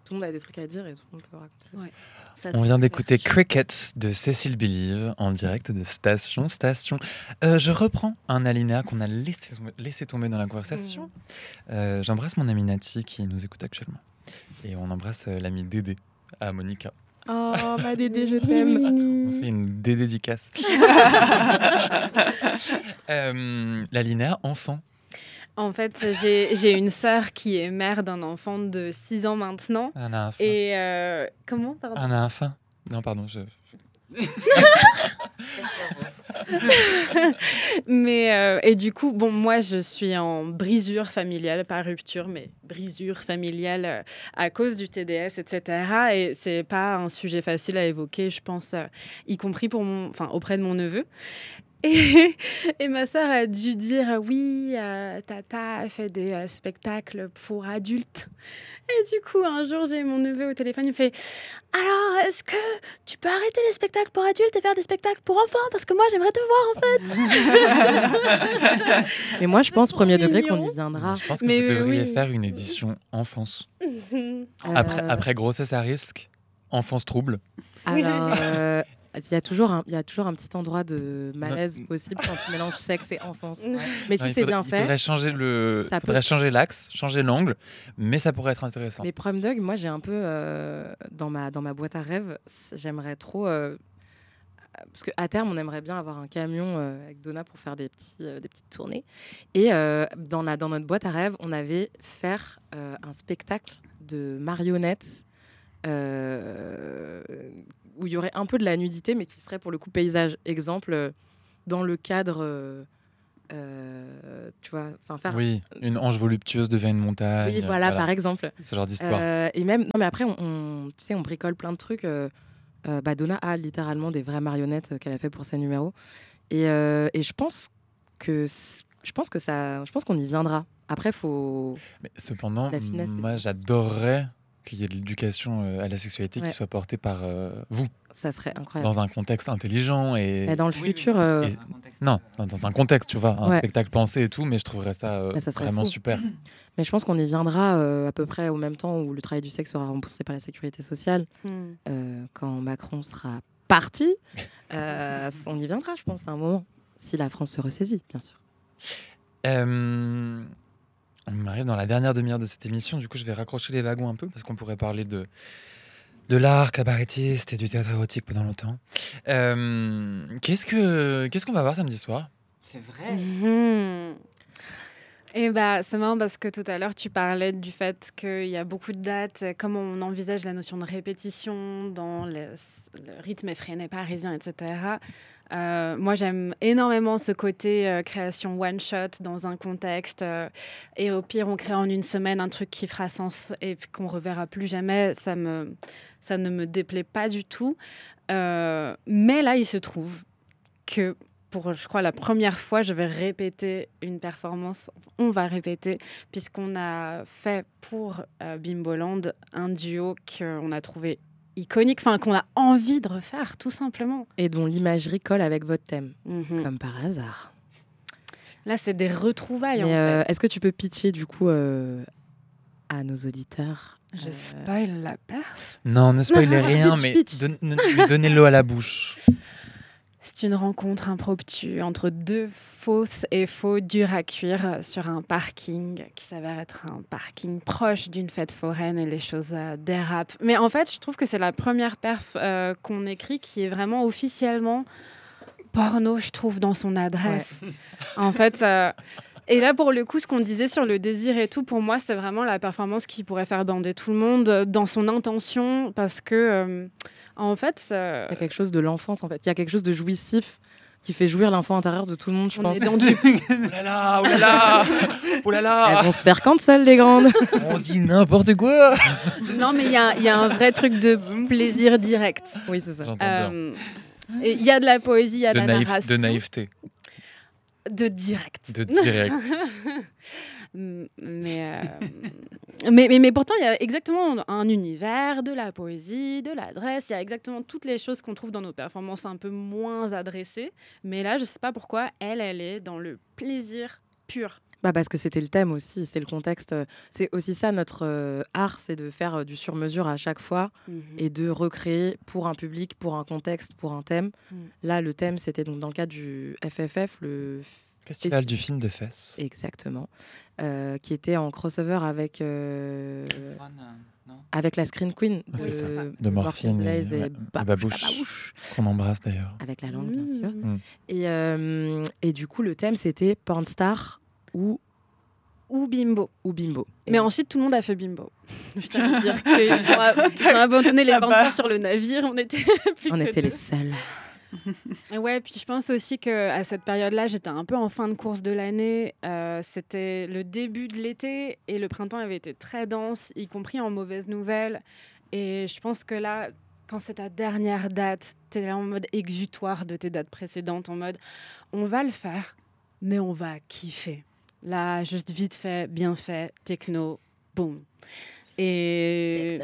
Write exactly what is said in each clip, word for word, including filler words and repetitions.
tout le monde a des trucs à dire et tout le monde peut raconter. Ouais. Ça On vient d'écouter Crickets de Cécile Believe en direct de Station Station. Euh, je reprends un alinéa qu'on a laissé, laissé tomber dans la conversation. Mmh. Euh, j'embrasse mon ami Nati qui nous écoute actuellement. Et on embrasse euh, l'ami Dédé à Monica. Oh, ma Dédé, je t'aime. On fait une dédédicace. euh, l'alinéa enfant. En fait, j'ai, j'ai une sœur qui est mère d'un enfant de six ans maintenant. Un enfant. Et euh, comment, pardon ? Un enfant. Non, pardon, je... mais euh, et du coup, bon, moi, je suis en brisure familiale, pas rupture, mais brisure familiale euh, à cause du T D S, et cetera. Et c'est pas un sujet facile à évoquer, je pense, euh, y compris pour mon, enfin, auprès de mon neveu. Et, et ma sœur a dû dire oui, euh, Tata fait des euh, spectacles pour adultes. Et du coup, un jour, j'ai mon neveu au téléphone, il me fait alors, est-ce que tu peux arrêter les spectacles pour adultes et faire des spectacles pour enfants ? Parce que moi, j'aimerais te voir, en fait. Mais moi, je pense, premier degré, qu'on y viendra. Je pense que Mais vous devriez oui. faire une édition enfance. Après, Euh... après grossesse à risque, enfance trouble. Alors, euh, il y a toujours un, il y a toujours un petit endroit de malaise non. possible quand tu mélanges sexe et enfance. Ouais. Mais non, si c'est faudrait, bien il fait, faudrait changer le, ça faudrait peut... changer l'axe, changer l'angle, mais ça pourrait être intéressant. Mais Prom Dog, moi, j'ai un peu euh, dans ma dans ma boîte à rêves, j'aimerais trop. Euh, Parce qu'à terme, on aimerait bien avoir un camion euh, avec Donna pour faire des, petits, euh, des petites tournées. Et euh, dans, la, dans notre boîte à rêves, on avait faire euh, un spectacle de marionnettes euh, où il y aurait un peu de la nudité, mais qui serait pour le coup paysage. Exemple, euh, dans le cadre... Euh, euh, tu vois, faire... Oui, une ange voluptueuse devient une montagne. Oui, voilà, voilà. par exemple. Ce genre d'histoire. Euh, et même... Non, mais après, on, on, tu sais, on bricole plein de trucs... Euh, Euh, bah Donna a littéralement des vraies marionnettes euh, qu'elle a fait pour ses numéros et, euh, et je pense que je pense que ça je pense qu'on y viendra. Après faut mais cependant moi j'adorerais qu'il y ait de l'éducation euh, à la sexualité ouais. qui soit portée par euh, vous. Ça serait incroyable. Dans un contexte intelligent et mais dans le oui, futur oui. euh... et... non dans un contexte tu vois un ouais. spectacle pensé et tout mais je trouverais ça, euh, ça vraiment fou. Super. Mais je pense qu'on y viendra euh, à peu près au même temps où le travail du sexe sera remboursé par la sécurité sociale. Mm. Euh, quand Macron sera parti, euh, on y viendra, je pense, à un moment. Si la France se ressaisit, bien sûr. Euh, on arrive dans la dernière demi-heure de cette émission. Du coup, je vais raccrocher les wagons un peu parce qu'on pourrait parler de, de l'art cabarettiste et du théâtre érotique pendant longtemps. Euh, qu'est-ce, que, qu'est-ce qu'on va voir samedi soir ? C'est vrai. Mm-hmm. Et bah, c'est marrant parce que tout à l'heure, tu parlais du fait qu'il y a beaucoup de dates, comment on envisage la notion de répétition dans le, le rythme effréné parisien, et cetera. Euh, moi, j'aime énormément ce côté euh, création one-shot dans un contexte. Euh, et au pire, on crée en une semaine un truc qui fera sens et puis qu'on ne reverra plus jamais. Ça, me, ça ne me déplaît pas du tout. Euh, mais là, il se trouve que... pour, je crois, la première fois, je vais répéter une performance. On va répéter, puisqu'on a fait pour euh, Bimboland un duo qu'on a trouvé iconique, enfin, qu'on a envie de refaire, tout simplement. Et dont l'imagerie colle avec votre thème, mm-hmm. comme par hasard. Là, c'est des retrouvailles, Mais en euh, fait. Est-ce que tu peux pitcher, du coup, euh, à nos auditeurs Je euh... spoil la perf. Non, ne spoilez rien, mais don- don- donnez-le à la bouche. C'est une rencontre impromptue entre deux fausses et faux durs à cuire sur un parking qui s'avère être un parking proche d'une fête foraine et les choses euh, dérapent. Mais en fait, je trouve que c'est la première perf euh, qu'on écrit qui est vraiment officiellement porno, je trouve, dans son adresse. Ouais. En fait... Euh, Et là, pour le coup, ce qu'on disait sur le désir et tout, pour moi, c'est vraiment la performance qui pourrait faire bander tout le monde dans son intention, parce que, euh, en fait... Euh... Il y a quelque chose de l'enfance, en fait. Il y a quelque chose de jouissif qui fait jouir l'enfant intérieur de tout le monde, je on pense. Est dans du... oh là là, oh là là, oh là là. Elles vont se faire cancel, les grandes. On dit n'importe quoi. Non, mais il y a, y a un vrai truc de plaisir direct. Oui, c'est ça. J'entends euh, bien. Il y a de la poésie, il y a de, de la naïf, narration. De naïveté. De direct. De direct. mais, euh, mais, mais, mais pourtant, il y a exactement un univers, de la poésie, de l'adresse. Il y a exactement toutes les choses qu'on trouve dans nos performances un peu moins adressées. Mais là, je ne sais pas pourquoi, elle, elle est dans le plaisir pur. Bah parce que c'était le thème aussi, c'est le contexte. C'est aussi ça notre euh, art, c'est de faire euh, du sur-mesure à chaque fois Mhm. et de recréer pour un public, pour un contexte, pour un thème. Mm. Là, le thème, c'était donc dans le cadre du F F F, le Festival du film de Fès. exactement, euh, qui était en crossover avec euh, Non. avec la Screen Queen Ah, c'est de, ça. De Morphine Blaze et- et, ouais, Ba- et Babouche. Babouche, Qu'on embrasse d'ailleurs. avec la langue bien sûr. Mm. Et, euh, et du coup, le thème, c'était Pornstar ou, Ou Bimbo. ou Bimbo. Et Mais ensuite, tout le monde a fait Bimbo. Je tiens à dire qu'ils ont, a- ils ont abandonné les Ah bah. Pornstars sur le navire. On était plus on que était les deux. seuls. Et ouais, puis je pense aussi qu'à cette période-là, j'étais un peu en fin de course de l'année. Euh, c'était le début de l'été et le printemps avait été très dense, y compris en mauvaises nouvelles. Et je pense que là, quand c'est ta dernière date, tu es là en mode exutoire de tes dates précédentes, en mode on va le faire, mais on va kiffer. Là, juste vite fait, bien fait, techno, boum. Et...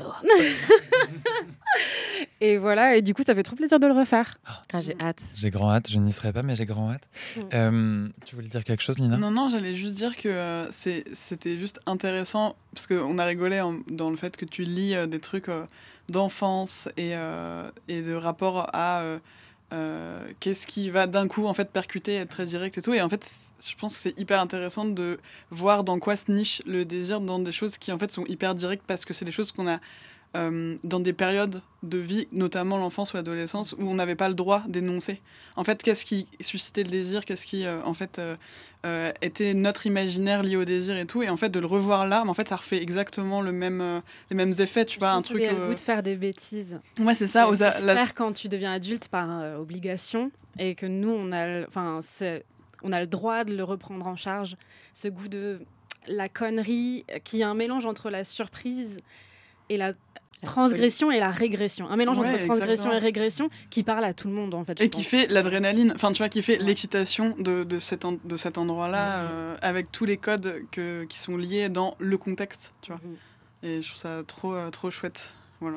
et voilà, et du coup, ça fait trop plaisir de le refaire. Ah, j'ai hâte. J'ai grand hâte, je n'y serai pas, mais j'ai grand hâte. Mm. Euh, tu voulais dire quelque chose, Nina? Non, non, j'allais juste dire que euh, c'est, c'était juste intéressant, parce qu'on a rigolé en- dans le fait que tu lis euh, des trucs euh, d'enfance et, euh, et de rapport à euh, euh, qu'est-ce qui va d'un coup en fait percuter, être très direct et tout. Et en fait, c- je pense que c'est hyper intéressant de voir dans quoi se niche le désir dans des choses qui en fait sont hyper directes, parce que c'est des choses qu'on a euh, dans des périodes de vie, notamment l'enfance ou l'adolescence, où on n'avait pas le droit d'énoncer. En fait, qu'est-ce qui suscitait le désir, qu'est-ce qui, euh, en fait, euh, euh, était notre imaginaire lié au désir et tout, et en fait, de le revoir là, mais en fait, ça refait exactement le même, euh, les mêmes effets, tu vois, un truc... Il y a le euh, goût de faire des bêtises. Ouais, c'est ça. Et Aux qui a- se la- perd quand tu deviens adulte par euh, obligation et que nous, on a, le- enfin, c'est, on a le droit de le reprendre en charge. Ce goût de la connerie, euh, qui est un mélange entre la surprise et la transgression et la régression. Un mélange Ouais, entre transgression exactement. et régression qui parle à tout le monde, en fait. je Et qui pense. fait l'adrénaline, enfin tu vois, qui fait Ouais. l'excitation de, de, cet, en- de cet endroit-là, Mhm. euh, avec tous les codes que, qui sont liés dans le contexte, tu vois. Mhm. Et je trouve ça trop, euh, trop chouette. Voilà.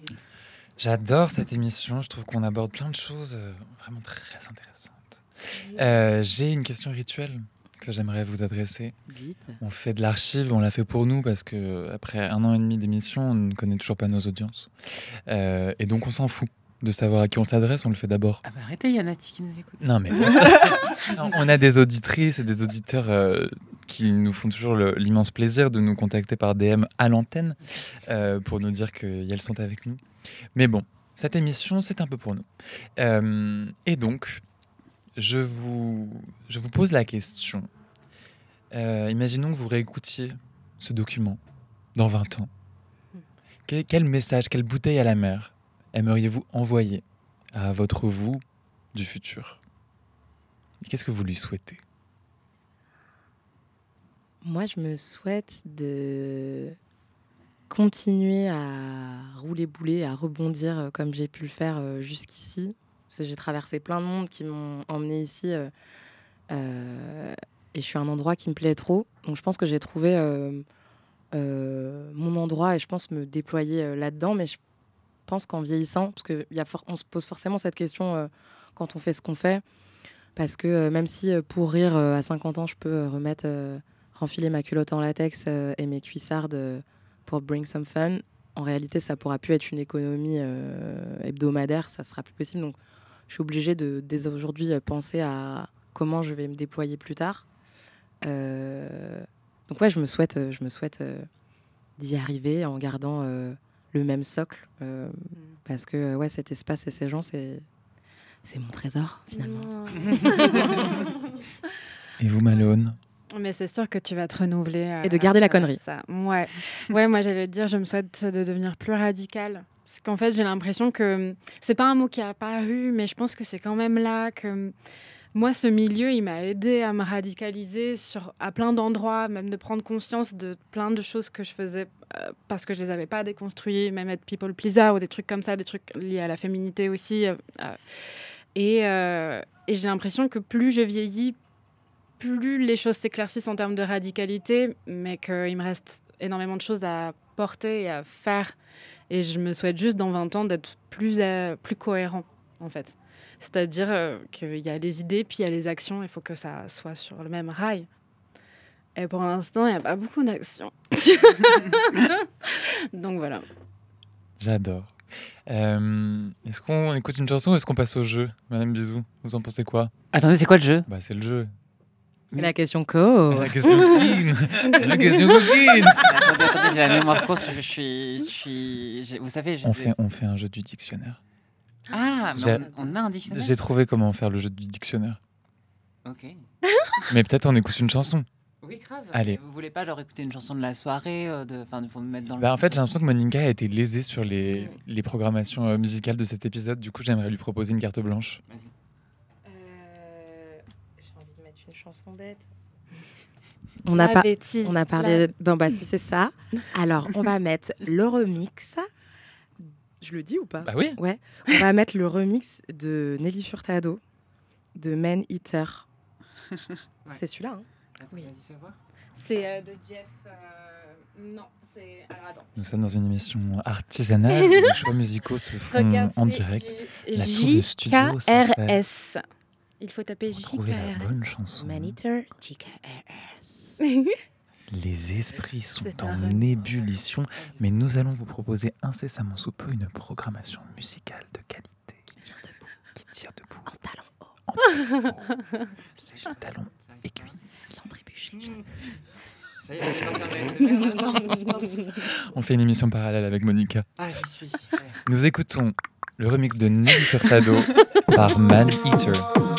J'adore cette émission, je trouve qu'on aborde plein de choses euh, vraiment très intéressantes. Euh, j'ai une question rituelle que j'aimerais vous adresser. Vite. On fait de l'archive, on l'a fait pour nous parce que après un an et demi d'émission, on ne connaît toujours pas nos audiences. Euh, et donc on s'en fout de savoir à qui on s'adresse, on le fait d'abord. Ah bah arrêtez, il y a Nati qui nous écoute. Non mais non, on a des auditrices et des auditeurs euh, qui nous font toujours le- l'immense plaisir de nous contacter par D M à l'antenne euh, pour nous dire qu'elles sont avec nous. Mais bon, cette émission, c'est un peu pour nous. Euh, et donc, je vous, je vous pose la question. Euh, imaginons que vous réécoutiez ce document dans vingt ans. Que- quel message, quelle bouteille à la mer aimeriez-vous envoyer à votre vous du futur? Et qu'est-ce que vous lui souhaitez? Moi, je me souhaite de continuer à rouler boulet, à rebondir euh, comme j'ai pu le faire euh, jusqu'ici. Parce que j'ai traversé plein de mondes qui m'ont emmené ici. euh, euh, et je suis à un endroit qui me plaît trop. Donc je pense que j'ai trouvé euh, euh, mon endroit et je pense me déployer euh, là-dedans. Mais je pense qu'en vieillissant, parce qu'on se pose forcément cette question euh, quand on fait ce qu'on fait. Parce que euh, même si euh, pour rire, euh, à cinquante ans, je peux euh, remettre... euh, renfiler ma culotte en latex euh, et mes cuissardes euh, pour bring some fun. En réalité, ça pourra plus être une économie euh, hebdomadaire, ça sera plus possible. Donc, je suis obligée de dès aujourd'hui euh, penser à comment je vais me déployer plus tard. Euh, donc ouais, je me souhaite, euh, je me souhaite euh, d'y arriver en gardant euh, le même socle, euh, parce que euh, ouais, cet espace et ces gens, c'est c'est mon trésor finalement. Et vous, Malone? Mais c'est sûr que tu vas te renouveler. euh, Et de garder la euh, connerie. Ça. Ouais. ouais, moi j'allais te dire, je me souhaite de devenir plus radicale. Parce qu'en fait, j'ai l'impression que c'est pas un mot qui a apparu, mais je pense que c'est quand même là que moi, ce milieu, il m'a aidé à me radicaliser sur, à plein d'endroits, même de prendre conscience de plein de choses que je faisais euh, parce que je les avais pas déconstruites, même être people pleaser ou des trucs comme ça, des trucs liés à la féminité aussi. Euh, euh, et, euh, et j'ai l'impression que plus je vieillis, plus les choses s'éclaircissent en termes de radicalité, mais qu'il me reste énormément de choses à porter et à faire. Et je me souhaite juste dans vingt ans d'être plus, euh, plus cohérent, en fait. C'est-à-dire euh, qu'il y a les idées, puis il y a les actions, il faut que ça soit sur le même rail. Et pour l'instant, il n'y a pas beaucoup d'action. Donc voilà. J'adore. Euh, est-ce qu'on écoute une chanson ou est-ce qu'on passe au jeu, Madame Bisou? Vous en pensez quoi? Attendez, c'est quoi le jeu? Bah, c'est le jeu. C'est la question co. La question coquine. La question coquine. Attendez, attendez, j'ai la mémoire courte. Je, je suis, je suis, j'ai- vous savez, j'ai- On fait, on fait un jeu du dictionnaire. Ah, mais J'ai- on, on a un dictionnaire. J'ai trouvé comment faire le jeu du dictionnaire. Ok. Mais peut-être on écoute une chanson. Oui, grave. Allez. Vous voulez pas leur écouter une chanson de la soirée, euh, de, enfin, pour me mettre dans le. Bah, en fait, j'ai l'impression que Monica a été lésée sur les, les programmations euh, musicales de cet épisode. Du coup, j'aimerais lui proposer une carte blanche. Vas-y. Euh, J'ai envie de mettre une chanson bête. On a, La pas, bêtise, on a parlé. la- Bon, bah, si c'est ça. Alors, on va mettre le remix. Je le dis ou pas? Bah oui. Ouais. On va mettre le remix de Nelly Furtado, de Man Eater. C'est celui-là. Hein. Attends, Oui. Vas-y, fais voir. C'est euh, de Jeff. euh, Non, c'est. Alors attends. Nous sommes dans une émission artisanale où les choix musicaux se font Regarde, en c'est direct. J- La tour de studio, J ça K R S. Il faut taper J K Trouver la R bonne S. chanson. Man Eater, J K R S. Les esprits sont C'est en un remix. ébullition, mais nous allons vous proposer incessamment sous peu une programmation musicale de qualité qui tient debout, qui tire debout, En talon haut, en talons hauts, ses talons aiguilles. sans trébucher. Ça y est, on est dans le carnet. On fait une émission parallèle avec Monica. Ah, j'y suis. Ouais. Nous écoutons le remix de Nelly Furtado par Man Eater.